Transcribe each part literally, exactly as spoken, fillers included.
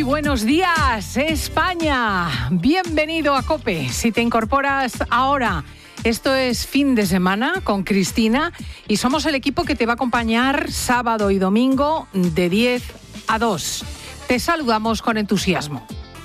buenos días, España. Bienvenido a COPE. Si te incorporas ahora, esto es Fin de Semana con Cristina y somos el equipo que te va a acompañar sábado y domingo de diez a dos. Te saludamos con entusiasmo.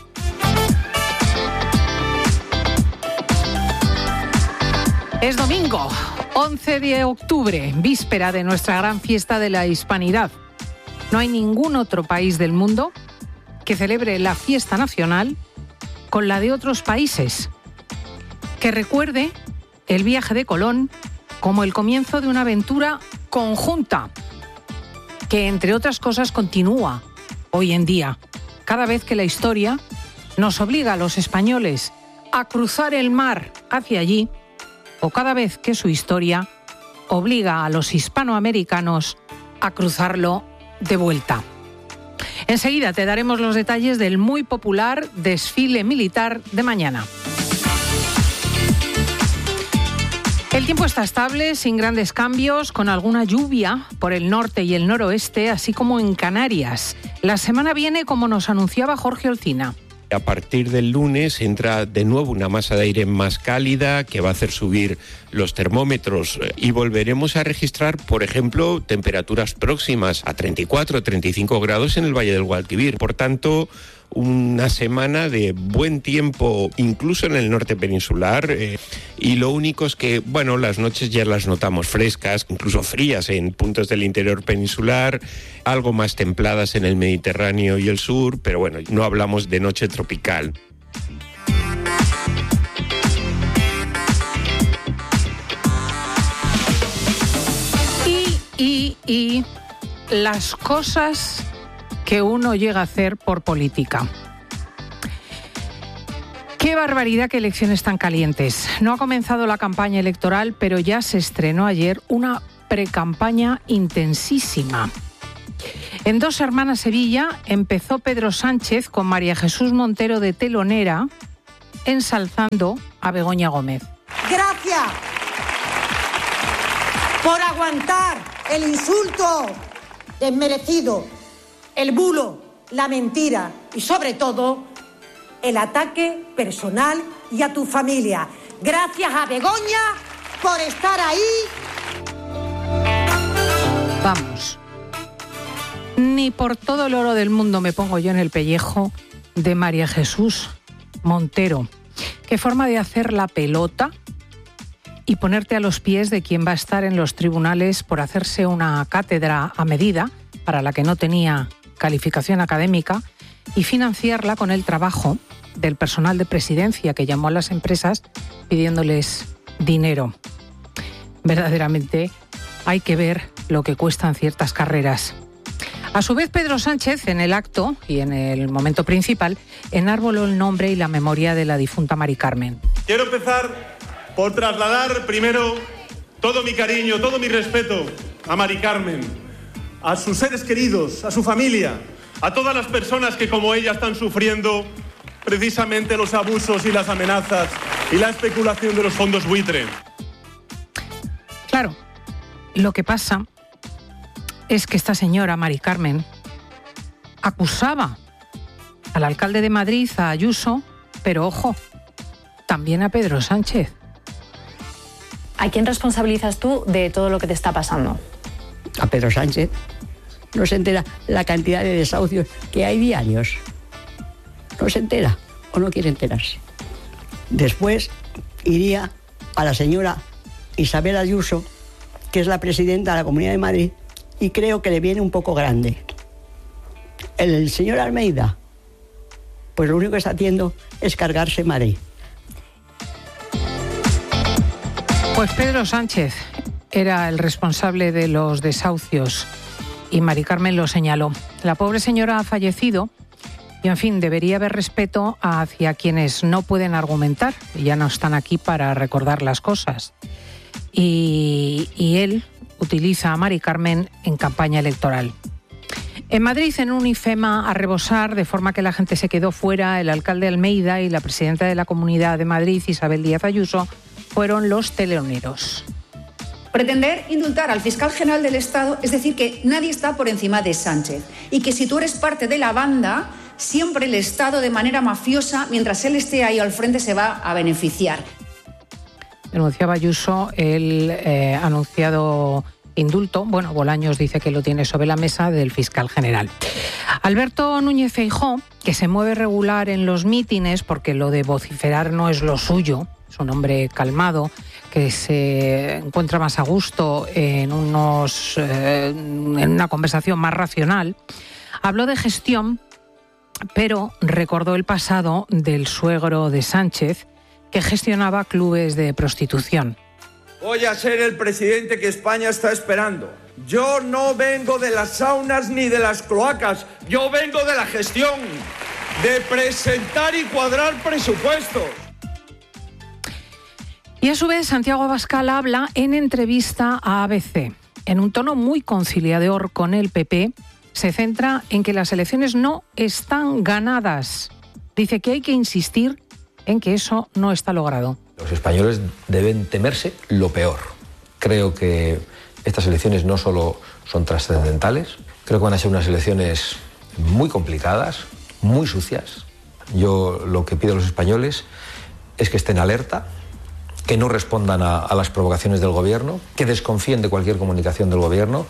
Es domingo, once de octubre, víspera de nuestra gran fiesta de la Hispanidad. No hay ningún otro país del mundo que celebre la fiesta nacional con la de otros países, que recuerde el viaje de Colón como el comienzo de una aventura conjunta, que entre otras cosas continúa hoy en día, cada vez que la historia nos obliga a los españoles a cruzar el mar hacia allí, o cada vez que su historia obliga a los hispanoamericanos a cruzarlo de vuelta. Enseguida te daremos los detalles del muy popular desfile militar de mañana. El tiempo está estable, sin grandes cambios, con alguna lluvia por el norte y el noroeste, así como en Canarias. La semana viene como nos anunciaba Jorge Olcina. A partir del lunes entra de nuevo una masa de aire más cálida que va a hacer subir los termómetros y volveremos a registrar, por ejemplo, temperaturas próximas a treinta y cuatro, treinta y cinco grados en el Valle del Guadalquivir. Por tanto, una semana de buen tiempo, incluso en el norte peninsular, eh, y lo único es que, bueno, las noches ya las notamos frescas, incluso frías en puntos del interior peninsular, algo más templadas en el Mediterráneo y el sur, pero bueno, no hablamos de noche tropical. Y, y, y las cosas que uno llega a hacer por política. ¡Qué barbaridad, qué elecciones tan calientes! No ha comenzado la campaña electoral, pero ya se estrenó ayer una precampaña intensísima. En Dos Hermanas Sevilla empezó Pedro Sánchez con María Jesús Montero de telonera, ensalzando a Begoña Gómez. Gracias por aguantar el insulto desmerecido, el bulo, la mentira y sobre todo el ataque personal y a tu familia. Gracias a Begoña por estar ahí. Vamos, ni por todo el oro del mundo me pongo yo en el pellejo de María Jesús Montero. Qué forma de hacer la pelota y ponerte a los pies de quien va a estar en los tribunales por hacerse una cátedra a medida para la que no tenía calificación académica y financiarla con el trabajo del personal de presidencia que llamó a las empresas pidiéndoles dinero. Verdaderamente hay que ver lo que cuestan ciertas carreras. A su vez, Pedro Sánchez, en el acto y en el momento principal, enarboló el nombre y la memoria de la difunta Mari Carmen. Quiero empezar por trasladar primero todo mi cariño, todo mi respeto a Mari Carmen, a sus seres queridos, a su familia, a todas las personas que como ella están sufriendo precisamente los abusos y las amenazas y la especulación de los fondos buitre. Claro, lo que pasa es que esta señora, Mari Carmen, acusaba al alcalde de Madrid, a Ayuso, pero ojo, también a Pedro Sánchez. ¿A quién responsabilizas tú de todo lo que te está pasando? A Pedro Sánchez. No se entera la cantidad de desahucios que hay diarios. No se entera o no quiere enterarse. Después iría a la señora Isabel Ayuso, que es la presidenta de la Comunidad de Madrid, y creo que le viene un poco grande. El señor Almeida, pues lo único que está haciendo es cargarse Madrid. Pues Pedro Sánchez era el responsable de los desahucios y Mari Carmen lo señaló. La pobre señora ha fallecido y, en fin, debería haber respeto hacia quienes no pueden argumentar y ya no están aquí para recordar las cosas. Y, y él utiliza a Mari Carmen en campaña electoral. En Madrid, en un IFEMA a rebosar, de forma que la gente se quedó fuera, el alcalde Almeida y la presidenta de la Comunidad de Madrid, Isabel Díaz Ayuso, fueron los teloneros. Pretender indultar al fiscal general del Estado es decir que nadie está por encima de Sánchez y que si tú eres parte de la banda siempre el Estado de manera mafiosa, mientras él esté ahí al frente, se va a beneficiar. Denunciaba Ayuso el eh, anunciado indulto. Bueno, Bolaños dice que lo tiene sobre la mesa del fiscal general. Alberto Núñez Feijóo, que se mueve regular en los mítines porque lo de vociferar no es lo suyo, es un hombre calmado, que se encuentra más a gusto en, unos, eh, en una conversación más racional, habló de gestión, pero recordó el pasado del suegro de Sánchez, que gestionaba clubes de prostitución. Voy a ser el presidente que España está esperando. Yo no vengo de las saunas ni de las cloacas, yo vengo de la gestión, de presentar y cuadrar presupuestos. Y a su vez, Santiago Abascal habla en entrevista a A B C. En un tono muy conciliador con el P P, se centra en que las elecciones no están ganadas. Dice que hay que insistir en que eso no está logrado. Los españoles deben temerse lo peor. Creo que estas elecciones no solo son trascendentales, creo que van a ser unas elecciones muy complicadas, muy sucias. Yo lo que pido a los españoles es que estén alerta, que no respondan a, a las provocaciones del gobierno, que desconfíen de cualquier comunicación del gobierno.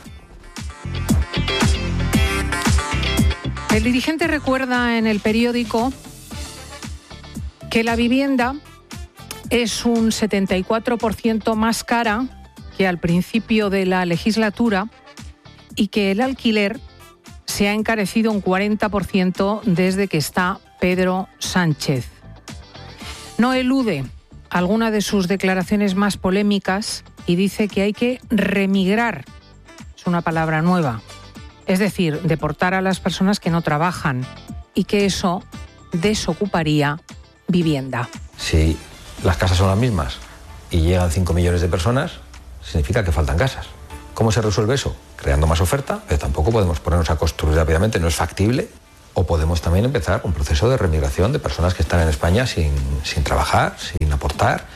El dirigente recuerda en el periódico que la vivienda es un setenta y cuatro por ciento más cara que al principio de la legislatura y que el alquiler se ha encarecido un cuarenta por ciento desde que está Pedro Sánchez. No elude alguna de sus declaraciones más polémicas y dice que hay que remigrar, es una palabra nueva, es decir, deportar a las personas que no trabajan y que eso desocuparía vivienda. Si las casas son las mismas y llegan cinco millones de personas, significa que faltan casas. ¿Cómo se resuelve eso? Creando más oferta, pero tampoco podemos ponernos a construir rápidamente, no es factible. O podemos también empezar un proceso de remigración de personas que están en España sin, sin trabajar, sin aportar.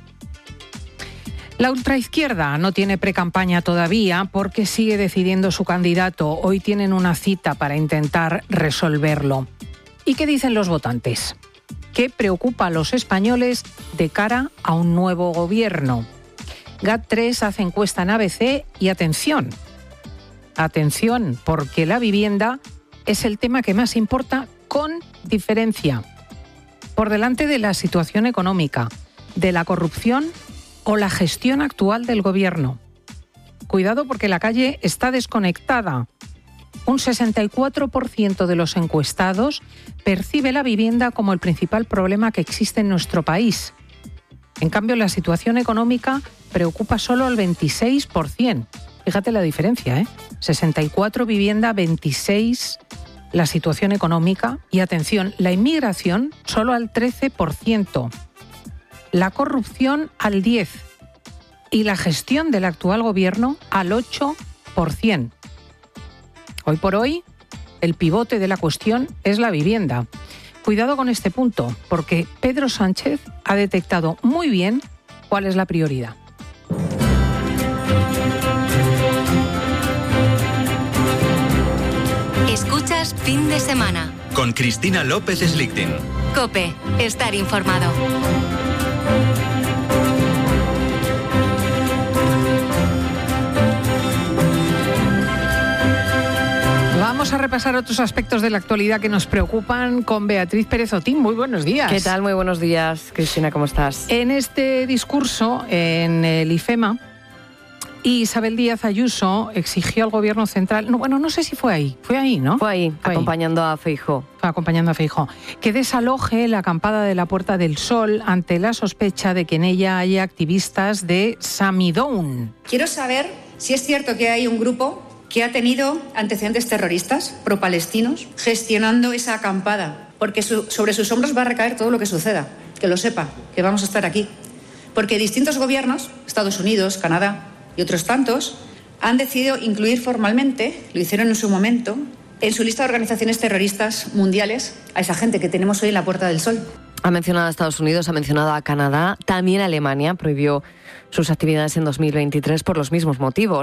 La ultraizquierda no tiene precampaña todavía porque sigue decidiendo su candidato. Hoy tienen una cita para intentar resolverlo. ¿Y qué dicen los votantes? ¿Qué preocupa a los españoles de cara a un nuevo gobierno? GAT tres hace encuesta en A B C y atención, atención, porque la vivienda es el tema que más importa con diferencia, por delante de la situación económica, de la corrupción o la gestión actual del gobierno. Cuidado porque la calle está desconectada. Un sesenta y cuatro por ciento de los encuestados percibe la vivienda como el principal problema que existe en nuestro país. En cambio, la situación económica preocupa solo al veintiséis por ciento. Fíjate la diferencia, ¿eh? sesenta y cuatro vivienda, veintiséis la situación económica y, atención, la inmigración solo al trece por ciento. La corrupción al diez por ciento y la gestión del actual gobierno al ocho por ciento. Hoy por hoy, el pivote de la cuestión es la vivienda. Cuidado con este punto, porque Pedro Sánchez ha detectado muy bien cuál es la prioridad. Escuchas Fin de Semana con Cristina López Slichting. COPE, estar informado. Vamos a repasar otros aspectos de la actualidad que nos preocupan con Beatriz Pérez Otín. Muy buenos días. ¿Qué tal? Muy buenos días, Cristina, ¿cómo estás? En este discurso en el IFEMA, Isabel Díaz Ayuso exigió al Gobierno central, no, bueno, no sé si fue ahí, fue ahí, ¿no? Fue ahí, fue acompañando ahí. a Feijóo. Fue acompañando a Feijóo. Que desaloje la acampada de la Puerta del Sol ante la sospecha de que en ella haya activistas de Samidoun. Quiero saber si es cierto que hay un grupo que ha tenido antecedentes terroristas pro-palestinos gestionando esa acampada, porque su, sobre sus hombros va a recaer todo lo que suceda, que lo sepa, que vamos a estar aquí. Porque distintos gobiernos, Estados Unidos, Canadá y otros tantos, han decidido incluir formalmente, lo hicieron en su momento, en su lista de organizaciones terroristas mundiales a esa gente que tenemos hoy en la Puerta del Sol. Ha mencionado a Estados Unidos, ha mencionado a Canadá, también Alemania prohibió sus actividades en dos mil veintitrés por los mismos motivos.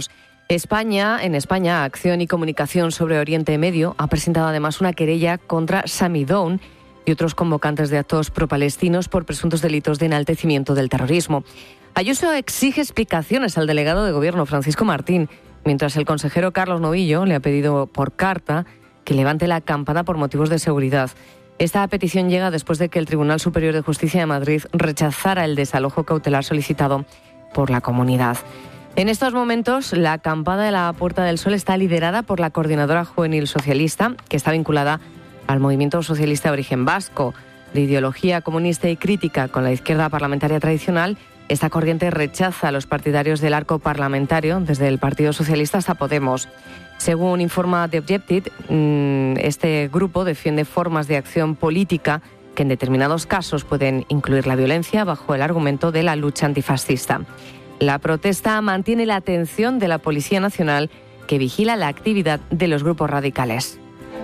España, en España, Acción y Comunicación sobre Oriente Medio ha presentado además una querella contra Sami Down y otros convocantes de actos pro-palestinos por presuntos delitos de enaltecimiento del terrorismo. Ayuso exige explicaciones al delegado de Gobierno, Francisco Martín, mientras el consejero Carlos Novillo le ha pedido por carta que levante la acampada por motivos de seguridad. Esta petición llega después de que el Tribunal Superior de Justicia de Madrid rechazara el desalojo cautelar solicitado por la comunidad. En estos momentos, la acampada de la Puerta del Sol está liderada por la Coordinadora Juvenil Socialista, que está vinculada al movimiento socialista de origen vasco. De ideología comunista y crítica con la izquierda parlamentaria tradicional, esta corriente rechaza a los partidarios del arco parlamentario, desde el Partido Socialista hasta Podemos. Según informa The Objective, este grupo defiende formas de acción política que en determinados casos pueden incluir la violencia bajo el argumento de la lucha antifascista. La protesta mantiene la atención de la Policía Nacional, que vigila la actividad de los grupos radicales.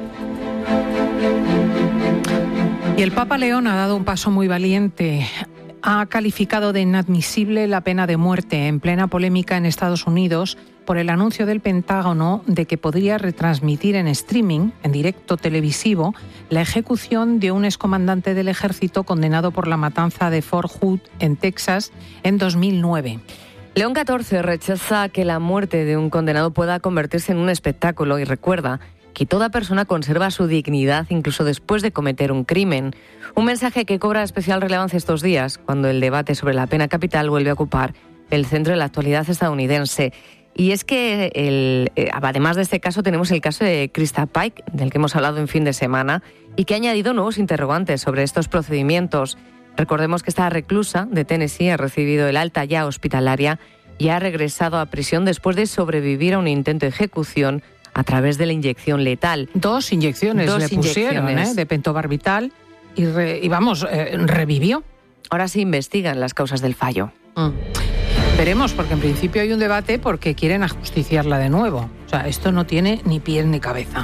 Y el Papa León ha dado un paso muy valiente. Ha calificado de inadmisible la pena de muerte en plena polémica en Estados Unidos por el anuncio del Pentágono de que podría retransmitir en streaming, en directo televisivo, la ejecución de un excomandante del ejército condenado por la matanza de Fort Hood, en Texas, en dos mil nueve. León catorce rechaza que la muerte de un condenado pueda convertirse en un espectáculo y recuerda que toda persona conserva su dignidad incluso después de cometer un crimen. Un mensaje que cobra especial relevancia estos días, cuando el debate sobre la pena capital vuelve a ocupar el centro de la actualidad estadounidense. Y es que, el, eh, además de este caso, tenemos el caso de Krista Pike, del que hemos hablado en fin de semana, y que ha añadido nuevos interrogantes sobre estos procedimientos. Recordemos que esta reclusa de Tennessee ha recibido el alta ya hospitalaria y ha regresado a prisión después de sobrevivir a un intento de ejecución a través de la inyección letal. Dos inyecciones Dos le pusieron, inyecciones. ¿eh? de pentobarbital y, re, y vamos, eh, revivió. Ahora se investigan las causas del fallo. Mm. Veremos, porque en principio hay un debate porque quieren ajusticiarla de nuevo. O sea, esto no tiene ni pies ni cabeza.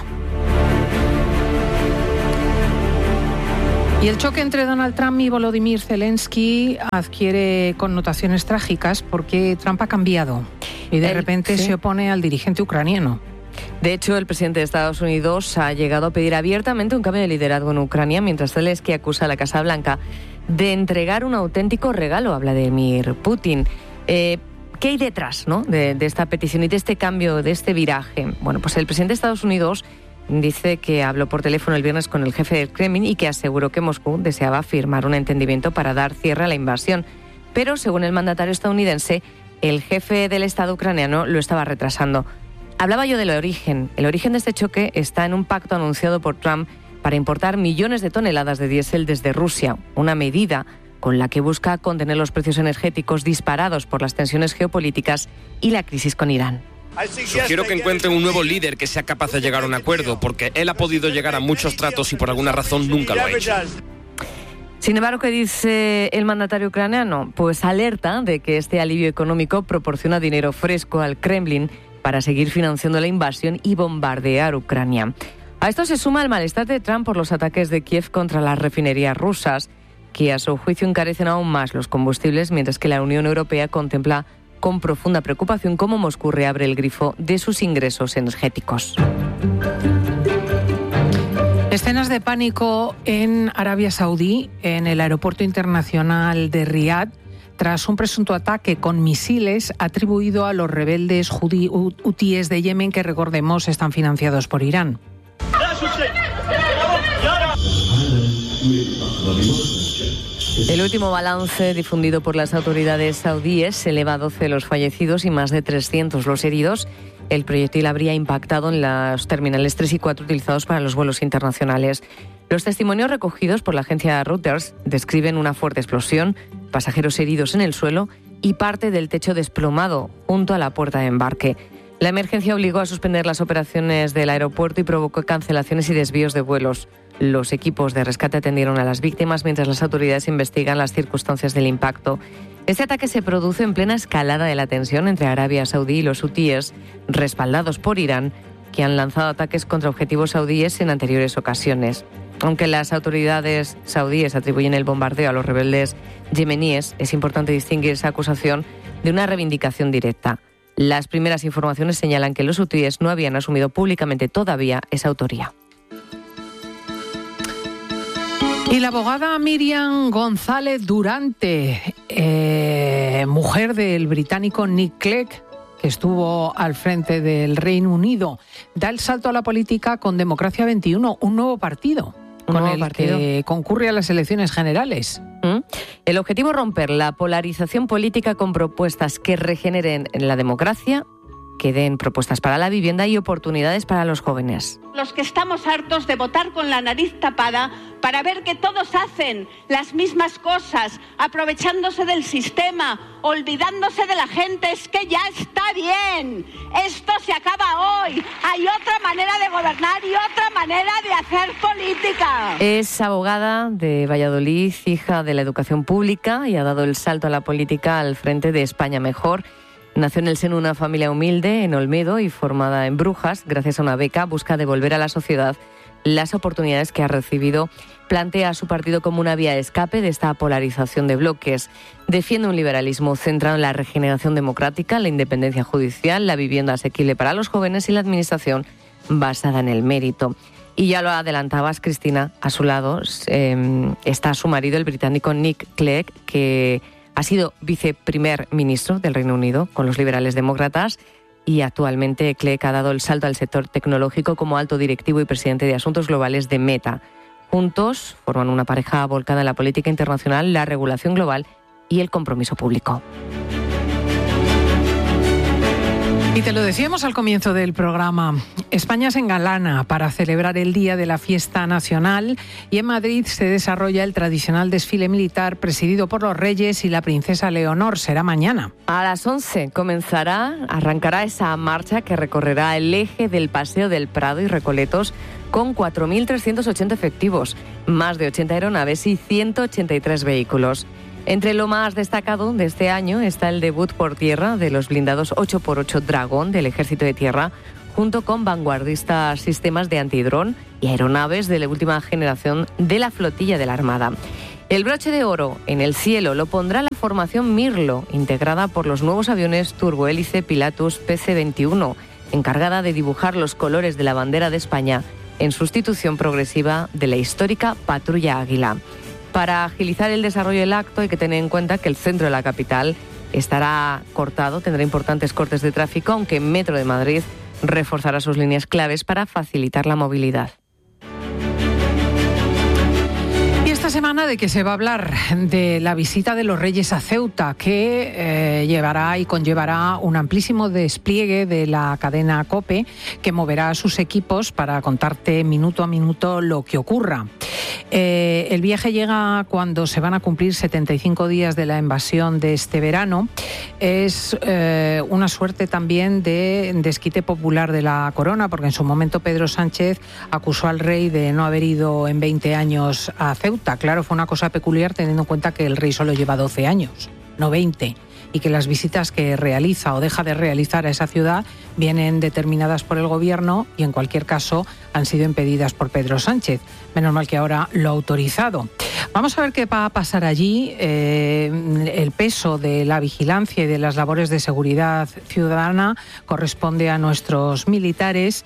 Y el choque entre Donald Trump y Volodymyr Zelensky adquiere connotaciones trágicas porque Trump ha cambiado y de el, repente sí. se opone al dirigente ucraniano. De hecho, el presidente de Estados Unidos ha llegado a pedir abiertamente un cambio de liderazgo en Ucrania, mientras Zelensky acusa a la Casa Blanca de entregar un auténtico regalo a Vladimir Putin. Eh, ¿Qué hay detrás, ¿no? de, de esta petición y de este cambio, de este viraje? Bueno, pues el presidente de Estados Unidos dice que habló por teléfono el viernes con el jefe del Kremlin y que aseguró que Moscú deseaba firmar un entendimiento para dar cierre a la invasión. Pero, según el mandatario estadounidense, el jefe del Estado ucraniano lo estaba retrasando. Hablaba yo del origen. El origen de este choque está en un pacto anunciado por Trump para importar millones de toneladas de diésel desde Rusia, una medida con la que busca contener los precios energéticos disparados por las tensiones geopolíticas y la crisis con Irán. Sugiero que encuentren un nuevo líder que sea capaz de llegar a un acuerdo, porque él ha podido llegar a muchos tratos y por alguna razón nunca lo ha hecho. Sin embargo, ¿qué dice el mandatario ucraniano? Pues alerta de que este alivio económico proporciona dinero fresco al Kremlin para seguir financiando la invasión y bombardear Ucrania. A esto se suma el malestar de Trump por los ataques de Kiev contra las refinerías rusas, que a su juicio encarecen aún más los combustibles, mientras que la Unión Europea contempla con profunda preocupación cómo Moscú reabre el grifo de sus ingresos energéticos. Escenas de pánico en Arabia Saudí, en el aeropuerto internacional de Riad, tras un presunto ataque con misiles atribuido a los rebeldes judí- hutíes de Yemen, que, recordemos, están financiados por Irán. El último balance difundido por las autoridades saudíes eleva a doce los fallecidos y más de trescientos los heridos. El proyectil habría impactado en los terminales tres y cuatro utilizados para los vuelos internacionales. Los testimonios recogidos por la agencia Reuters describen una fuerte explosión, pasajeros heridos en el suelo y parte del techo desplomado junto a la puerta de embarque. La emergencia obligó a suspender las operaciones del aeropuerto y provocó cancelaciones y desvíos de vuelos. Los equipos de rescate atendieron a las víctimas mientras las autoridades investigan las circunstancias del impacto. Este ataque se produce en plena escalada de la tensión entre Arabia Saudí y los hutíes, respaldados por Irán, que han lanzado ataques contra objetivos saudíes en anteriores ocasiones. Aunque las autoridades saudíes atribuyen el bombardeo a los rebeldes yemeníes, es importante distinguir esa acusación de una reivindicación directa. Las primeras informaciones señalan que los hutíes no habían asumido públicamente todavía esa autoría. Y la abogada Miriam González Durante, eh, mujer del británico Nick Clegg, que estuvo al frente del Reino Unido, da el salto a la política con Democracia veintiuno, un nuevo partido, un con nuevo el partido. que concurre a las elecciones generales. ¿Mm? El objetivo es romper la polarización política con propuestas que regeneren la democracia, que den propuestas para la vivienda y oportunidades para los jóvenes. Los que estamos hartos de votar con la nariz tapada para ver que todos hacen las mismas cosas, aprovechándose del sistema, olvidándose de la gente, es que ya está bien. Esto se acaba hoy. Hay otra manera de gobernar y otra manera de hacer política. Es abogada de Valladolid, hija de la educación pública, y ha dado el salto a la política al frente de España Mejor. Nació en el seno de una familia humilde en Olmedo y formada en Brujas. Gracias a una beca busca devolver a la sociedad las oportunidades que ha recibido. Plantea a su partido como una vía de escape de esta polarización de bloques. Defiende un liberalismo centrado en la regeneración democrática, la independencia judicial, la vivienda asequible para los jóvenes y la administración basada en el mérito. Y ya lo adelantabas, Cristina, a su lado eh, está su marido, el británico Nick Clegg, que ha sido viceprimer ministro del Reino Unido con los liberales demócratas, y actualmente Clegg ha dado el salto al sector tecnológico como alto directivo y presidente de asuntos globales de Meta. Juntos forman una pareja volcada en la política internacional, la regulación global y el compromiso público. Y te lo decíamos al comienzo del programa, España se engalana para celebrar el Día de la Fiesta Nacional y en Madrid se desarrolla el tradicional desfile militar presidido por los Reyes y la princesa Leonor. Será mañana. A las once comenzará, arrancará esa marcha que recorrerá el eje del Paseo del Prado y Recoletos con cuatro mil trescientos ochenta efectivos, más de ochenta aeronaves y ciento ochenta y tres vehículos. Entre lo más destacado de este año está el debut por tierra de los blindados ocho por ocho Dragón del Ejército de Tierra, junto con vanguardistas sistemas de antidrón y aeronaves de la última generación de la flotilla de la Armada. El broche de oro en el cielo lo pondrá la formación Mirlo, integrada por los nuevos aviones turbohélice Pilatus P C veintiuno, encargada de dibujar los colores de la bandera de España en sustitución progresiva de la histórica Patrulla Águila. Para agilizar el desarrollo del acto hay que tener en cuenta que el centro de la capital estará cortado, tendrá importantes cortes de tráfico, aunque Metro de Madrid reforzará sus líneas claves para facilitar la movilidad. Y esta semana de que se va a hablar de la visita de los Reyes a Ceuta, que eh, llevará y conllevará un amplísimo despliegue de la cadena COPE, que moverá a sus equipos para contarte minuto a minuto lo que ocurra. Eh, el viaje llega cuando se van a cumplir setenta y cinco días de la invasión de este verano. Es eh, una suerte también de desquite popular de la corona, porque en su momento Pedro Sánchez acusó al rey de no haber ido en veinte años a Ceuta. Claro, fue una cosa peculiar teniendo en cuenta que el rey solo lleva doce años, no veinte. Y que las visitas que realiza o deja de realizar a esa ciudad vienen determinadas por el gobierno y en cualquier caso han sido impedidas por Pedro Sánchez. Menos mal que ahora lo ha autorizado. Vamos a ver qué va a pasar allí. Eh, el peso de la vigilancia y de las labores de seguridad ciudadana corresponde a nuestros militares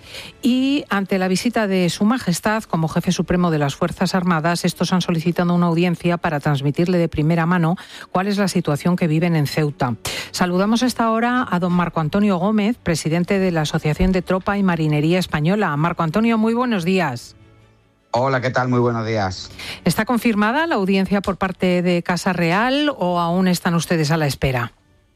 y ante la visita de Su Majestad como jefe supremo de las Fuerzas Armadas, estos han solicitado una audiencia para transmitirle de primera mano cuál es la situación que viven en Ceuta. Saludamos a esta hora a don Marco Antonio Gómez, presidente de la Asociación de Tropa y Marinería Española. Marco Antonio, muy buenos días. Hola, ¿qué tal? Muy buenos días. ¿Está confirmada la audiencia por parte de Casa Real o aún están ustedes a la espera?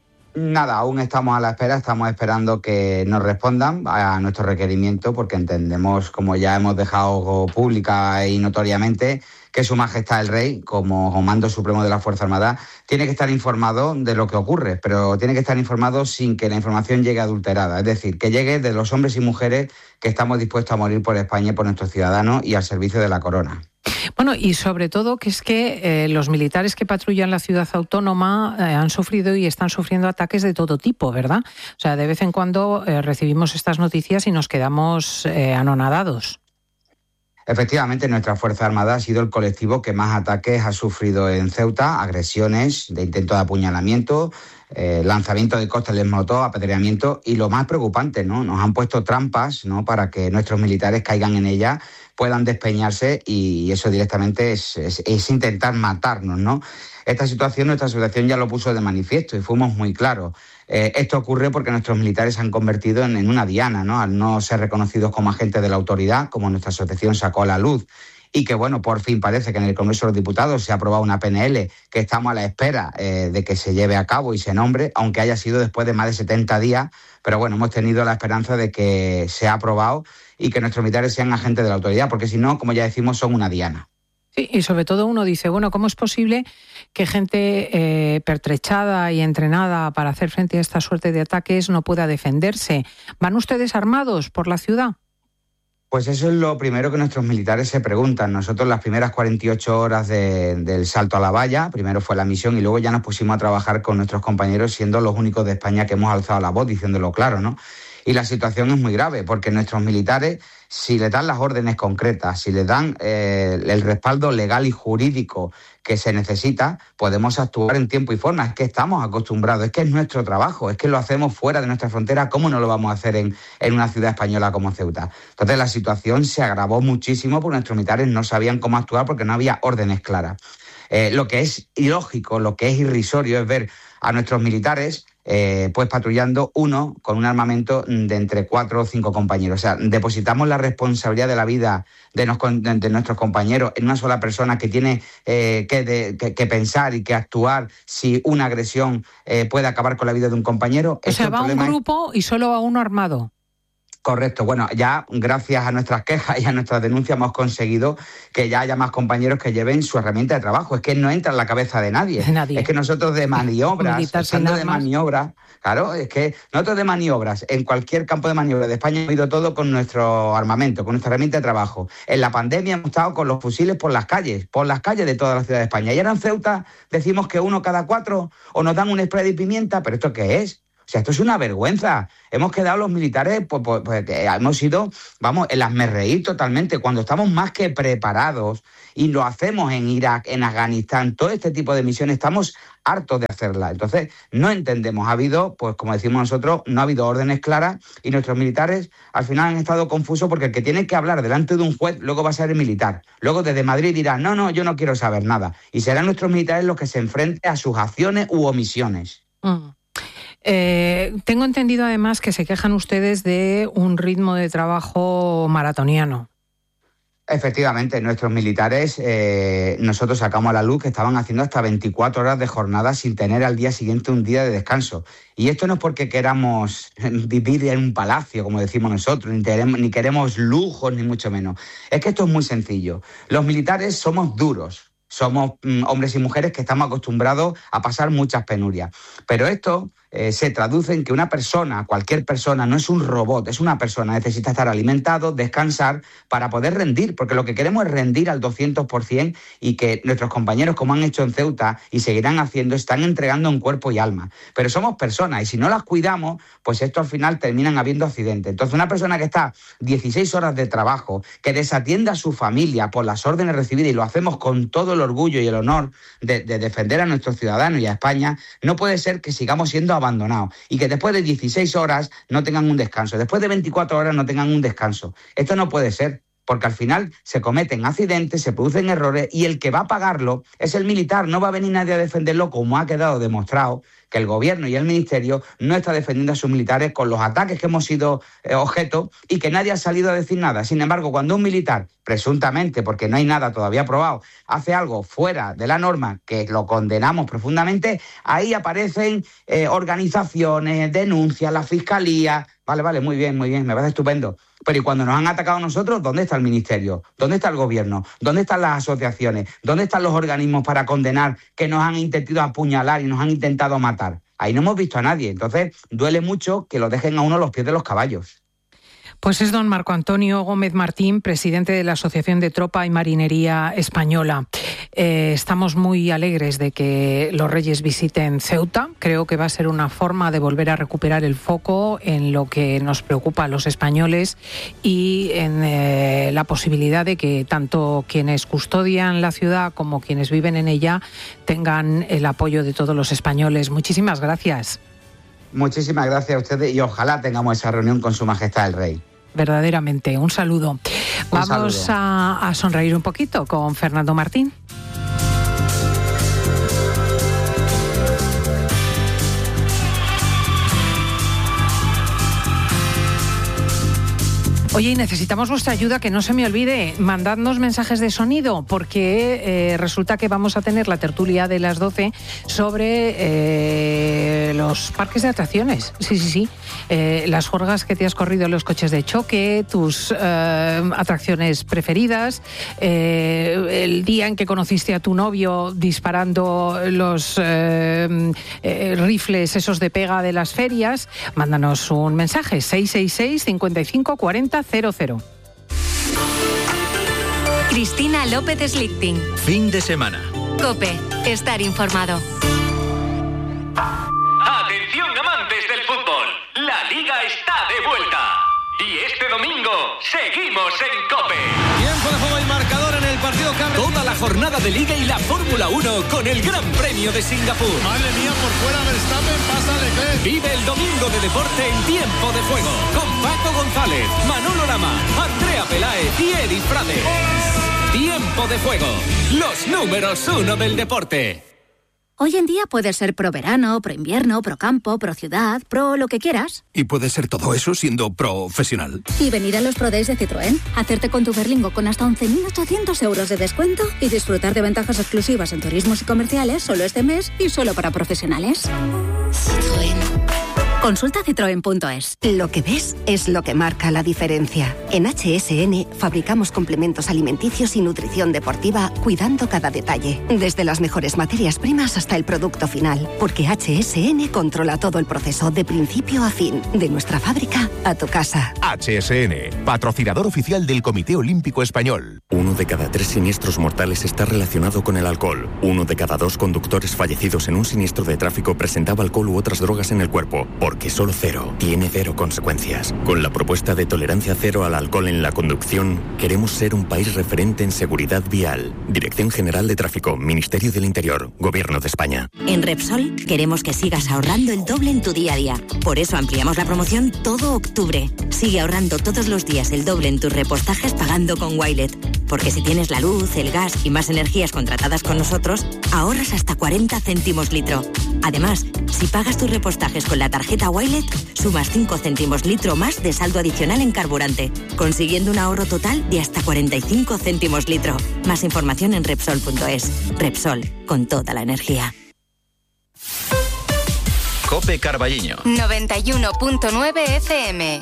Nada, aún estamos a la espera, estamos esperando que nos respondan a nuestro requerimiento porque entendemos, como ya hemos dejado pública y notoriamente, que Su Majestad el Rey, como Comando Supremo de la Fuerza Armada, tiene que estar informado de lo que ocurre, pero tiene que estar informado sin que la información llegue adulterada, es decir, que llegue de los hombres y mujeres que estamos dispuestos a morir por España y por nuestros ciudadanos y al servicio de la corona. Bueno, y sobre todo que es que eh, los militares que patrullan la ciudad autónoma eh, han sufrido y están sufriendo ataques de todo tipo, ¿verdad? O sea, de vez en cuando eh, recibimos estas noticias y nos quedamos eh, anonadados. Efectivamente, nuestra Fuerza Armada ha sido el colectivo que más ataques ha sufrido en Ceuta, agresiones de intento de apuñalamiento, eh, lanzamiento de cócteles molotov, apedreamiento y lo más preocupante, ¿no? Nos han puesto trampas, ¿no?, para que nuestros militares caigan en ellas, puedan despeñarse y eso directamente es, es, es intentar matarnos, ¿no? Esta situación, nuestra asociación ya lo puso de manifiesto y fuimos muy claros. Eh, esto ocurre porque nuestros militares se han convertido en, en una diana, ¿no?, al no ser reconocidos como agentes de la autoridad, como nuestra asociación sacó a la luz. Y que, bueno, por fin parece que en el Congreso de los Diputados se ha aprobado una P N L que estamos a la espera eh, de que se lleve a cabo y se nombre, aunque haya sido después de más de setenta días. Pero bueno, hemos tenido la esperanza de que se ha aprobado y que nuestros militares sean agentes de la autoridad, porque si no, como ya decimos, son una diana. Sí, y sobre todo uno dice, bueno, ¿cómo es posible que gente eh, pertrechada y entrenada para hacer frente a esta suerte de ataques no pueda defenderse? ¿Van ustedes armados por la ciudad? Pues eso es lo primero que nuestros militares se preguntan. Nosotros las primeras cuarenta y ocho horas de, del salto a la valla, primero fue la misión y luego ya nos pusimos a trabajar con nuestros compañeros, siendo los únicos de España que hemos alzado la voz, diciéndolo claro, ¿no? Y la situación es muy grave, porque nuestros militares, si les dan las órdenes concretas, si les dan eh, el respaldo legal y jurídico que se necesita, podemos actuar en tiempo y forma. Es que estamos acostumbrados, es que es nuestro trabajo, es que lo hacemos fuera de nuestra frontera. ¿Cómo no lo vamos a hacer en, en una ciudad española como Ceuta? Entonces la situación se agravó muchísimo porque nuestros militares no sabían cómo actuar porque no había órdenes claras. Eh, lo que es ilógico, lo que es irrisorio es ver a nuestros militares Eh, pues patrullando uno con un armamento de entre cuatro o cinco compañeros. O sea, depositamos la responsabilidad de la vida de, nos, de, de nuestros compañeros en una sola persona que tiene eh, que, de, que, que pensar y que actuar si una agresión eh, puede acabar con la vida de un compañero. O sea, va un grupo y solo va uno armado. Correcto. Bueno, ya gracias a nuestras quejas y a nuestras denuncias hemos conseguido que ya haya más compañeros que lleven su herramienta de trabajo. Es que no entra en la cabeza de nadie. De nadie. Es que nosotros de maniobras, estando de maniobras, claro, es que nosotros de maniobras, en cualquier campo de maniobra de España hemos ido todo con nuestro armamento, con nuestra herramienta de trabajo. En la pandemia hemos estado con los fusiles por las calles, por las calles de toda la ciudad de España. Y ahora en Ceuta decimos que uno cada cuatro, o nos dan un spray de pimienta, ¿pero esto qué es? O sea, esto es una vergüenza. Hemos quedado los militares, pues, pues, pues hemos ido, vamos, el hazmerreír totalmente. Cuando estamos más que preparados y lo hacemos en Irak, en Afganistán, todo este tipo de misiones, estamos hartos de hacerla. Entonces, no entendemos. Ha habido, pues como decimos nosotros, no ha habido órdenes claras y nuestros militares al final han estado confusos porque el que tiene que hablar delante de un juez luego va a ser el militar. Luego desde Madrid dirá, no, no, yo no quiero saber nada. Y serán nuestros militares los que se enfrenten a sus acciones u omisiones. Mm. Eh, tengo entendido además que se quejan ustedes de un ritmo de trabajo maratoniano. Efectivamente, nuestros militares, eh, nosotros sacamos a la luz que estaban haciendo hasta veinticuatro horas de jornada sin tener al día siguiente un día de descanso. Y esto no es porque queramos vivir en un palacio, como decimos nosotros, ni queremos, ni queremos lujos, ni mucho menos. Es que esto es muy sencillo. Los militares somos duros. Somos mm, hombres y mujeres que estamos acostumbrados a pasar muchas penurias. Pero esto eh, se traduce en que una persona, cualquier persona, no es un robot, es una persona, necesita estar alimentado, descansar para poder rendir, porque lo que queremos es rendir al doscientos por ciento y que nuestros compañeros, como han hecho en Ceuta y seguirán haciendo, están entregando en cuerpo y alma. Pero somos personas y si no las cuidamos, pues esto al final terminan habiendo accidentes. Entonces una persona que está dieciséis horas de trabajo, que desatiende a su familia por las órdenes recibidas y lo hacemos con todo el orgullo y el honor de, de defender a nuestros ciudadanos y a España, no puede ser que sigamos siendo abandonados y que después de dieciséis horas no tengan un descanso, después de veinticuatro horas no tengan un descanso. Esto no puede ser, porque al final se cometen accidentes, se producen errores y el que va a pagarlo es el militar. No va a venir nadie a defenderlo, como ha quedado demostrado que el gobierno y el ministerio no está defendiendo a sus militares con los ataques que hemos sido eh, objeto y que nadie ha salido a decir nada. Sin embargo, cuando un militar, presuntamente, porque no hay nada todavía probado, hace algo fuera de la norma, que lo condenamos profundamente, ahí aparecen eh, organizaciones, denuncias, la fiscalía. Vale, vale, muy bien, muy bien, me parece estupendo. Pero ¿y cuando nos han atacado a nosotros, dónde está el ministerio? ¿Dónde está el gobierno? ¿Dónde están las asociaciones? ¿Dónde están los organismos para condenar que nos han intentado apuñalar y nos han intentado matar? Ahí no hemos visto a nadie. Entonces, duele mucho que lo dejen a uno a los pies de los caballos. Pues es don Marco Antonio Gómez Martín, presidente de la Asociación de Tropa y Marinería Española. Eh, estamos muy alegres de que los Reyes visiten Ceuta. Creo que va a ser una forma de volver a recuperar el foco en lo que nos preocupa a los españoles y en eh, la posibilidad de que tanto quienes custodian la ciudad como quienes viven en ella tengan el apoyo de todos los españoles. Muchísimas gracias. Muchísimas gracias a ustedes y ojalá tengamos esa reunión con Su Majestad el Rey. Verdaderamente, un saludo. Un Vamos saludo. A, a sonreír un poquito con Fernando Martín. Oye, y necesitamos vuestra ayuda, que no se me olvide, mandadnos mensajes de sonido, porque eh, resulta que vamos a tener la tertulia de las doce sobre eh, los parques de atracciones. Sí, sí, sí. Eh, las juergas que te has corrido en los coches de choque, tus eh, atracciones preferidas, eh, el día en que conociste a tu novio disparando los eh, eh, rifles esos de pega de las ferias. Mándanos un mensaje, seis seis seis, cinco cinco cuatro cero cero cero. Cristina López Slichting. Fin de semana. COPE. Estar informado. Atención amantes del fútbol, la liga está de vuelta. Y este domingo seguimos en COPE. Tiempo de juego y marcador en el partido que abre Toda la jornada de liga y la Fórmula uno con el Gran Premio de Singapur. Madre mía, por fuera Verstappen, pasa Leclerc. Vive el domingo de deporte en Tiempo de Juego con Paco González, Manolo Lama, Andrea Peláez y Edi Frade. Tiempo de Juego, los números uno del deporte. Hoy en día puedes ser pro verano, pro invierno, pro campo, pro ciudad, pro lo que quieras. Y puedes ser todo eso siendo profesional. Y venir a los Pro Days de Citroën, hacerte con tu Berlingo con hasta once mil ochocientos euros de descuento y disfrutar de ventajas exclusivas en turismos y comerciales solo este mes y solo para profesionales. Citroën. Consulta citroen punto es. Lo que ves es lo que marca la diferencia. En H S N fabricamos complementos alimenticios y nutrición deportiva cuidando cada detalle. Desde las mejores materias primas hasta el producto final. Porque H S N controla todo el proceso de principio a fin. De nuestra fábrica a tu casa. H S N, patrocinador oficial del Comité Olímpico Español. Uno de cada tres siniestros mortales está relacionado con el alcohol. Uno de cada dos conductores fallecidos en un siniestro de tráfico presentaba alcohol u otras drogas en el cuerpo. Porque solo cero tiene cero consecuencias. Con la propuesta de tolerancia cero al alcohol en la conducción, queremos ser un país referente en seguridad vial. Dirección General de Tráfico, Ministerio del Interior, Gobierno de España. En Repsol queremos que sigas ahorrando el doble en tu día a día. Por eso ampliamos la promoción todo octubre. Sigue ahorrando todos los días el doble en tus repostajes pagando con Wilet. Porque si tienes la luz, el gas y más energías contratadas con nosotros, ahorras hasta cuarenta céntimos litro. Además, si pagas tus repostajes con la tarjeta Wilet, sumas cinco céntimos litro más de saldo adicional en carburante, consiguiendo un ahorro total de hasta cuarenta y cinco céntimos litro. Más información en Repsol punto es. Repsol, con toda la energía. COPE Carballiño. noventa y uno punto nueve F M.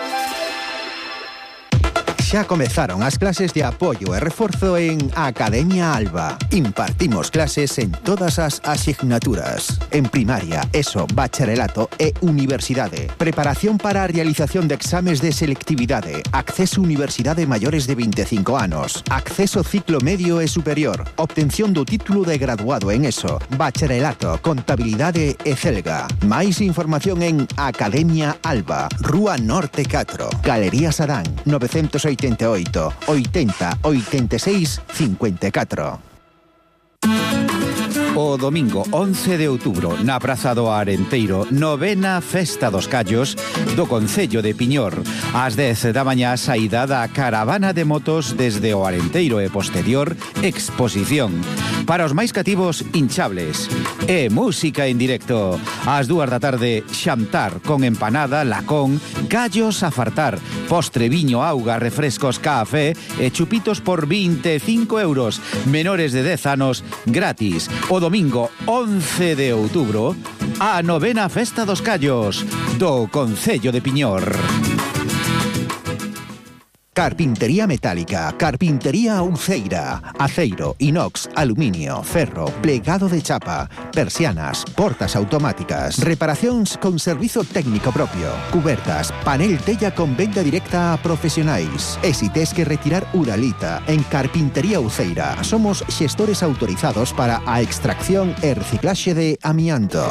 Xa comezaron as clases de apoio e reforzo en Academia Alba. Impartimos clases en todas as asignaturas. En primaria, ESO, bacharelato e universidade. Preparación para a realización de exames de selectividade. Acceso a universidade maiores de veinticinco anos. Acceso ciclo medio e superior. Obtención do título de graduado en ESO, bacharelato, contabilidade e celga. Máis información en Academia Alba, Rúa Norte catro, Galería Sadán, novecientos oitenta y ocho, oitenta, oitenta y seis, cincuenta y cuatro. O domingo once de outubro, na Praza do Arenteiro, novena Festa dos Callos do Concello de Piñor. Ás dez da mañá, saída da caravana de motos desde o Arenteiro e posterior exposición. Para os máis cativos, hinchables. E música en directo. Ás dúas da tarde, xantar con empanada, lacón, gallos a fartar, postre, viño, auga, refrescos, café e chupitos por vinte e cinco euros. Menores de dez anos, gratis. O domingo once de outubro, a novena Festa dos Callos do Concello de Piñor. Carpintería metálica, carpintería Uceira, aceiro, inox, aluminio, ferro, plegado de chapa, persianas, portas automáticas, reparacións con servizo técnico propio, cubertas, panel tella con venda directa a profesionais. E si tes que retirar uralita, en Carpintería Uceira somos xestores autorizados para a extracción e reciclaxe de amianto.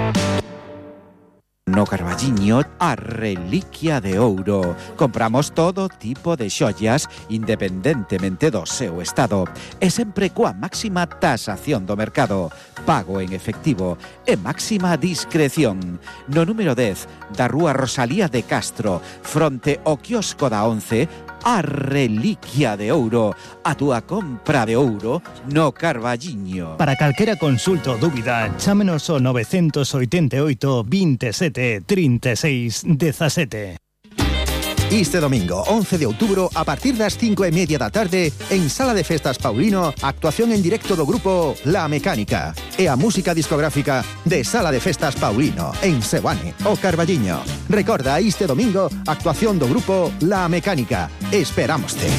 No Carballiño, a reliquia de ouro. Compramos todo tipo de xoias independentemente do seu estado e sempre coa máxima tasación do mercado, pago en efectivo e máxima discreción. No número dez da rúa Rosalía de Castro, fronte ao quiosco da once, a reliquia de ouro, a túa compra de ouro no Carballiño. Para calquera consulta ou dúbida, chámenos ao nove oito oito, veintisiete, treinta e seis, dezasete. Este domingo, once de outubro, a partir das cinco e media da tarde, en Sala de Festas Paulino, actuación en directo do grupo La Mecánica e a música discográfica de Sala de Festas Paulino, en Seoane, o Carballiño. Recorda, este domingo, actuación do grupo La Mecánica. Esperámoste.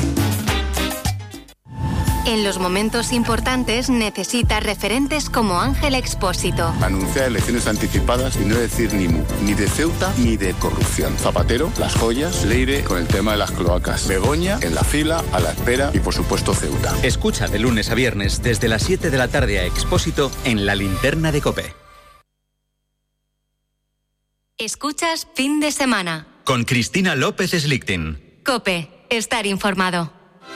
En los momentos importantes necesita referentes como Ángel Expósito. Anunciar elecciones anticipadas y no decir ni mu, ni de Ceuta ni de corrupción. Zapatero, las joyas, Leire con el tema de las cloacas, Begoña en la fila, a la espera y por supuesto Ceuta. Escucha de lunes a viernes desde las siete de la tarde a Expósito en La Linterna de COPE. Escuchas Fin de Semana. Con Cristina López Slichting. COPE, estar informado.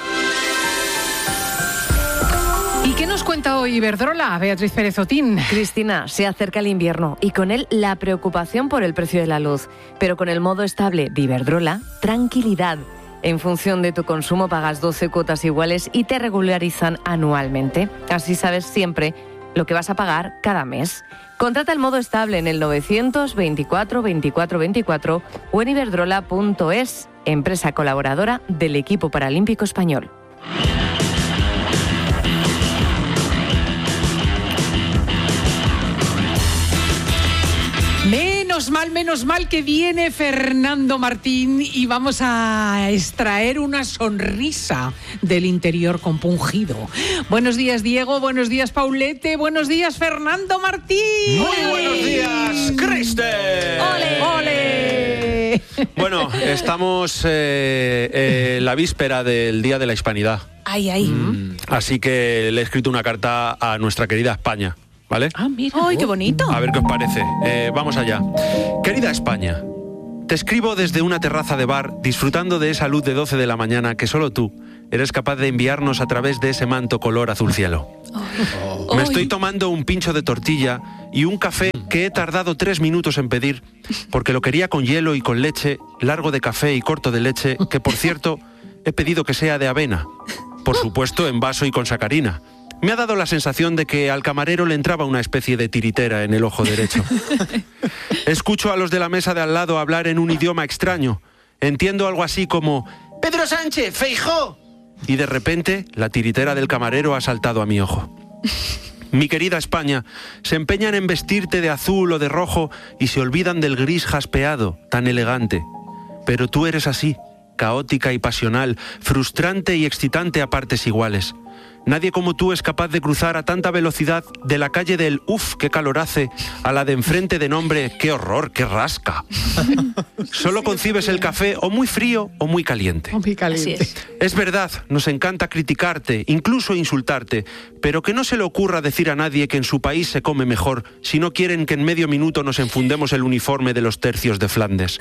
¿Y qué nos cuenta hoy Iberdrola, Beatriz Pérez Otín? Cristina, se acerca el invierno y con él la preocupación por el precio de la luz. Pero con el modo estable de Iberdrola, tranquilidad. En función de tu consumo pagas doce cuotas iguales y te regularizan anualmente. Así sabes siempre lo que vas a pagar cada mes. Contrata el modo estable en el novecientos veinticuatro veinticuatro veinticuatro o en iberdrola punto es, empresa colaboradora del equipo paralímpico español. Menos mal, menos mal que viene Fernando Martín y vamos a extraer una sonrisa del interior compungido. Buenos días, Diego, buenos días, Paulete, buenos días, Fernando Martín. Muy buenos días, Criste. ¡Ole! ¡Ole! Bueno, estamos eh, eh, la víspera del Día de la Hispanidad. Ay, ay. Mm, así que le he escrito una carta a nuestra querida España. ¿Vale? Ah, mira. ¡Ay, qué bonito! A ver qué os parece. Eh, vamos allá. Querida España, te escribo desde una terraza de bar, disfrutando de esa luz de doce de la mañana que solo tú eres capaz de enviarnos a través de ese manto color azul cielo. Oh. Me estoy tomando un pincho de tortilla y un café que he tardado tres minutos en pedir, porque lo quería con hielo y con leche, largo de café y corto de leche, que por cierto, he pedido que sea de avena. Por supuesto, en vaso y con sacarina. Me ha dado la sensación de que al camarero le entraba una especie de tiritera en el ojo derecho. Escucho a los de la mesa de al lado hablar en un idioma extraño. Entiendo algo así como «Pedro Sánchez, Feijóo». Y de repente, la tiritera del camarero ha saltado a mi ojo. Mi querida España, se empeñan en vestirte de azul o de rojo y se olvidan del gris jaspeado, tan elegante. Pero tú eres así, caótica y pasional, frustrante y excitante a partes iguales. Nadie como tú es capaz de cruzar a tanta velocidad de la calle del «Uf, qué calor hace» a la de enfrente de nombre «Qué horror, qué rasca». Solo concibes el café o muy frío o muy caliente. Muy caliente. Es. es verdad, nos encanta criticarte, incluso insultarte, pero que no se le ocurra decir a nadie que en su país se come mejor si no quieren que en medio minuto nos enfundemos el uniforme de los tercios de Flandes.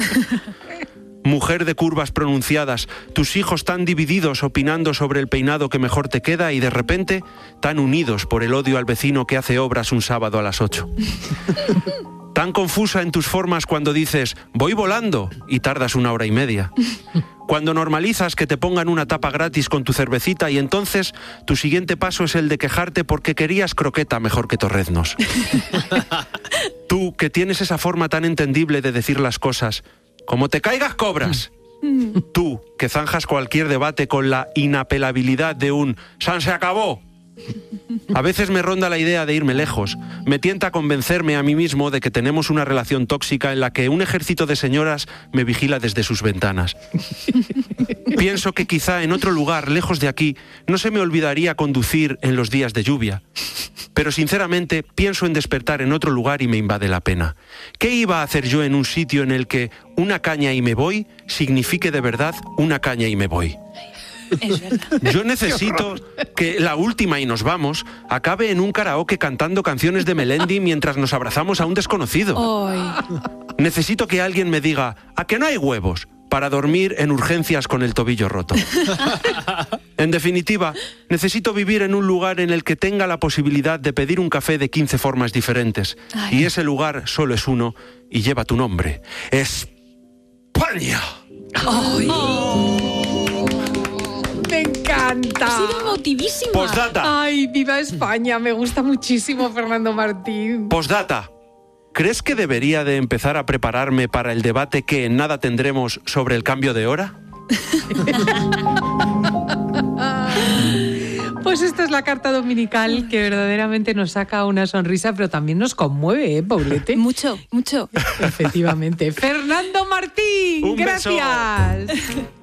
Mujer de curvas pronunciadas, tus hijos tan divididos opinando sobre el peinado que mejor te queda y de repente tan unidos por el odio al vecino que hace obras un sábado a las ocho. Tan confusa en tus formas cuando dices voy volando y tardas una hora y media. Cuando normalizas que te pongan una tapa gratis con tu cervecita y entonces tu siguiente paso es el de quejarte porque querías croqueta mejor que torreznos. Tú, que tienes esa forma tan entendible de decir las cosas, como te caigas cobras. Tú, que zanjas cualquier debate con la inapelabilidad de un «San se acabó». A veces me ronda la idea de irme lejos. Me tienta convencerme a mí mismo de que tenemos una relación tóxica en la que un ejército de señoras me vigila desde sus ventanas. Pienso que quizá en otro lugar, lejos de aquí, no se me olvidaría conducir en los días de lluvia. Pero sinceramente pienso en despertar en otro lugar y me invade la pena. ¿Qué iba a hacer yo en un sitio en el que una caña y me voy signifique de verdad una caña y me voy? Es verdad. Yo necesito que la última y nos vamos acabe en un karaoke cantando canciones de Melendi mientras nos abrazamos a un desconocido. Ay. Necesito que alguien me diga, ¿a que no hay huevos para dormir en urgencias con el tobillo roto? En definitiva, necesito vivir en un lugar en el que tenga la posibilidad de pedir un café de quince formas diferentes. Ay. Y ese lugar solo es uno y lleva tu nombre. España. Ay. Oh. Me encanta. Ha sido emotivísima. Postdata. Ay, viva España. Me gusta muchísimo, Fernando Martín. Postdata. ¿Crees que debería de empezar a prepararme para el debate que en nada tendremos sobre el cambio de hora? Pues esta es la carta dominical que verdaderamente nos saca una sonrisa, pero también nos conmueve, ¿eh, Paulete? Mucho, mucho. Efectivamente. Fernando Martín, Un gracias. Beso.